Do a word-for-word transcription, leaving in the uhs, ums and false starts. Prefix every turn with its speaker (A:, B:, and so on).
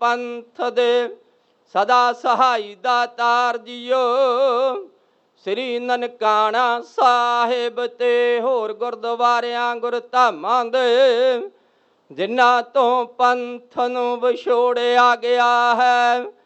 A: ਪੰਥ ਦੇ ਸਦਾ ਸਹਾਈ ਦਾਤਾਰ ਜੀਓ। ਸ੍ਰੀ ਨਨਕਾਣਾ ਸਾਹਿਬ ਤੇ ਹੋਰ ਗੁਰਦੁਆਰਿਆਂ ਗੁਰਧਾਮਾਂ ਦੇ ਜਿਨ੍ਹਾਂ ਤੋਂ ਪੰਥ ਨੂੰ ਵਿਛੋੜਿਆ ਗਿਆ ਹੈ,